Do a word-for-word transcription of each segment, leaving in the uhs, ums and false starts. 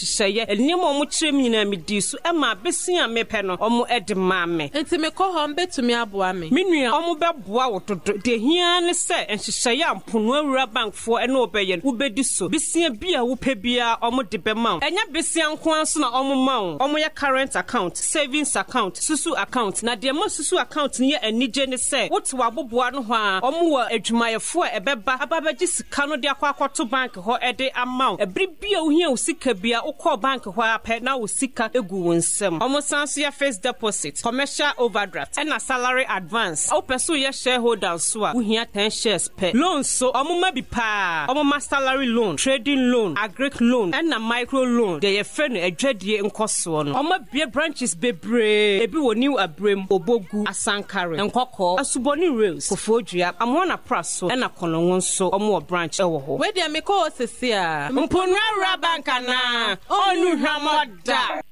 nhihye eniem omo kyerem nyina medi so e ma besia mepe no omo ede ma me enti me ko ho mbetumi aboa me menua omo beboa wotodo de hia ne se nhihye ampono awura bank fo e na obeye wo bedi so besia bia wo pe bia omo de be ma enya besia nko anso na omo ma omo ya current account savings account susu account na de mo susu account ne anije ne se wote waboboa no ho a omo wa adwumayefo e beba ababaji sika no de akwa akwato bank ho e de amount ebri bia wo hia wo sika bia wo call bank ho apɛ na wo sika egu wo nsem omo sanso ya first deposit commercial overdraft and a salary advance o peso ya shareholder so a wo hia ten shares per loan so omo ma bi pa omo ma salary loan trading loan agric loan and a micro loan de ye fe no adwadie nkoso no omo bie branches bebre ebi wo new abrem obogu asankare nkokɔ asuboni rails kofodua amona praso and a kolonwon so omo branch e wo ho we de me ko sese a mponwa bank na onu hwamoda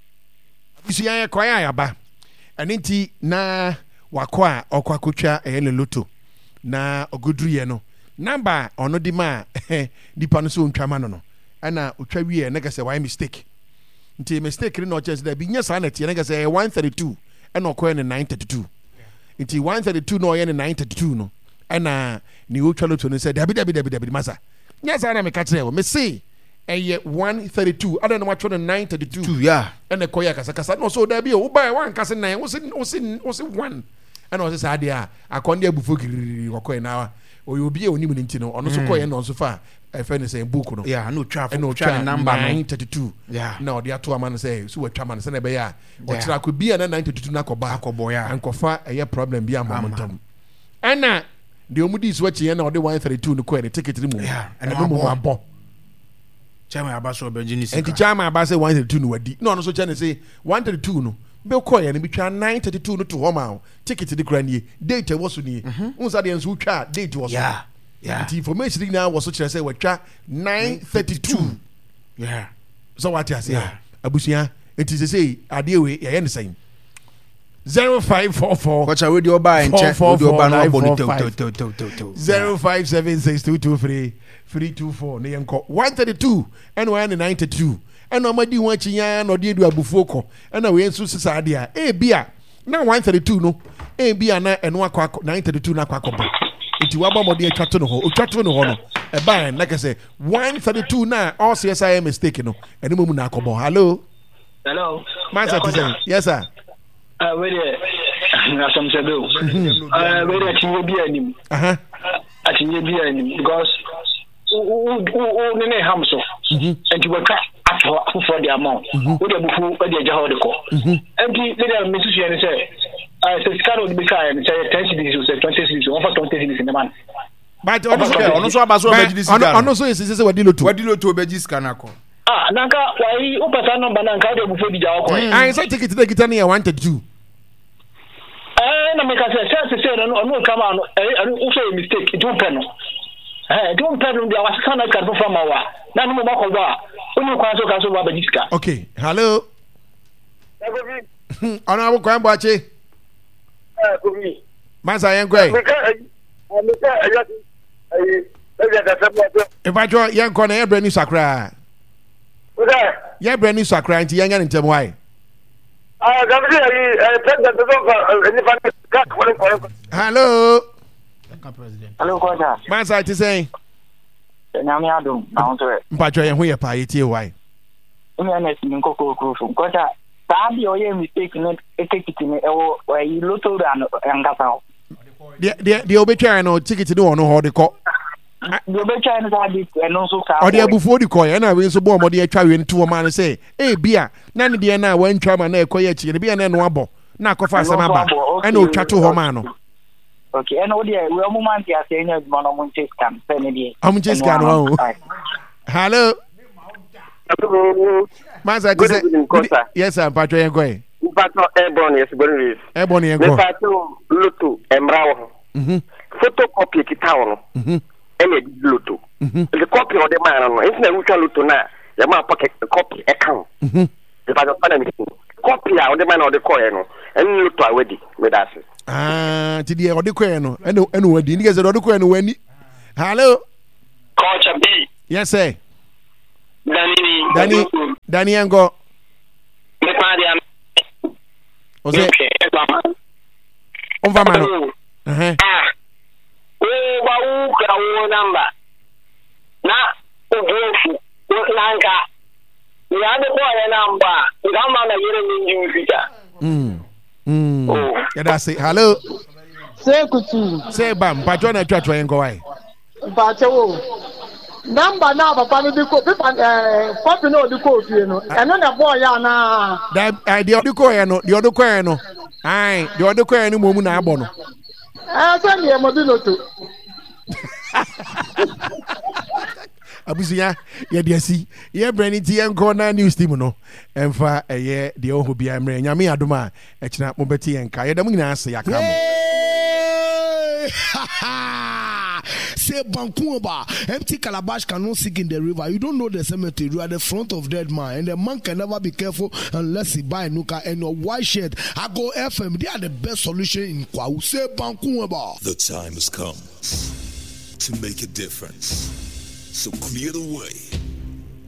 bisia ye kwaya yaba anenti na wakwa okwakotwa e le loto na ogudruye no number ono di ma dipa no so ntwama no no ana otwa wie na gase why mistake nti mistake no chance da binya sa na tie na gase one thirty-two ana okoye ne nine thirty-two nti one thirty-two no oye ne nine thirty-two no ana ni otwa loto no say dabi dabi dabi dabi masa nya sa na me ka kire wo me say eye one thirty-two ada na watcho nine thirty-two yeah ene koya kasa kasa no so da bi o buy one kasa nine wo se wo se wo se one ene o se sa dia akonde abufo giriri kokoy na o obi e onim ni ntino ono so koye no so fa e fe ne say book no yeah no traffic no traffic number nine thirty-two yeah na o dia to amana say so watwa man se na be ya o tira ko bia na nine thirty-two na koba akobo ya ankofa eye problem bia momentum ana de omudi so wachi na o de one thirty-two no koye ticket ni mu yeah ene mo abo chama abaso obejini sika enti chama abase one thirty-two no wadi no no so chane say one thirty-two no be koye ne bitwa nine thirty-two no to homa ticket di kranie date wo so ni unsa de enso twa date wo so yeah yeah the information na wo so kire say watwa nine thirty-two yeah so what you say abusia enti say say ade we ye ye ne say zero five four four kwacha we di oba enche we di oba no obo ni to to to to to zero five seven six two two three three two four ne yenko one thirty-two and one ninety-two and no madi wan chinya no de edu abufuo ko and we ensu sisa ade a e bia na one thirty-two no e bia na eno akwa nine thirty-two na akwa koba enti waba mode atwato no ho otwato no ho no e ban like I say one thirty-two na all C S I mistake no eno mu na akobo hello hello master say yes sir uh where na some say do uh where atinye bia nim aha atinye bia nim because o o ne ne hamso enti waka ato for the amount wo de bufu o de agya ho de ko enti le de mesusu ne say I say scaro de bika ne say ten cities or twenty cities or twenty cities in the man but ono so ono so abaso obejini sika ono so yesi say wadi loto wadi loto obejini sika na ko ah nanka wai o pata number nanka de bufu di ja ko ah say ticket de kita ne one thirty-two eh na me ka say say say no no come on eh o so mistake it won't pen no eh it won't pen no dia was kana ka from wa na no mo ba ko ba o kwa so ka so ba bejisika okay hello ana abo kwa mbache eh komi masa yenkwe me ka me ka ya eh eh da sabo if I join yenko na ebre ni sakra oda ye ebre ni sakra nti yenya ntem why ah da bi eh president do ko ni fa ka ko ko hello president hello kwata masa ti say na me adum na on so mpacho ye ho ye pa ye tie why ina na sin ko ko ko so kwata sabi o ye mistake no ekekiti ne ewo yi loto da no ngasa de de de obetwa no ticket ni wono ho de ko de obetwa no sabi eno so ka o de abufuo di ko ye na we so bo mo de atwa we ntu o ma no say eh bia na ne de na wan twa ma na ekoye chi ne bia na no abo na akofa asema ba e na otwa to ho ma no okay eno o de we o moment ya se nya mo no mun check kan se ne de am check kan wo hello Maza kise yes sir patro yenko e patro airborne yes bonus airborne yenko patro loto emrawo mhm photocopy kitawo no mhm ene loto the copy of the man no it's na wucha loto na ya ma pocket copy account mhm the patro pana mi copy a the man of the coin no ene loto awedi me das ah ti die odi coin no ene ene wadi ni gese odi coin no wani hello coach B yes sir Danny. Danny. Danny Ango. O se. On va mano. Eh. Ah. O ba u ka o number. Na o bofu. Nanka. Ya de ko ya number. Ga ma na yere ni nji fita. Mm. Mm. Oh. Yeah, that's it. Hello. Say kutu. Say bam. Pa John atwa atwa yengo wai. Pa chewo. Number na papa no di ko pipa eh papi no di ko fie no. Eno na boy ya na. Da I di odiko ye no, di odiko ye no. Ai, di odiko ye no momu na abo no. Eh so ni e mo bi loto. Abusuya ye de asi ye brani ti enko na news team no emfa eye de oho bia mre nyame adoma e kina mo beti enka ye dam nyina ase yakra mo say Bankuba, empty calabash cannot sink in the river. You don't know the cemetery. You are the front of dead man, and the man can never be careful unless he buy a nuka and your white shirt. I go F M. They are the best solution in Kwau. Say Bankuba. The time has come to make a difference. So clear the way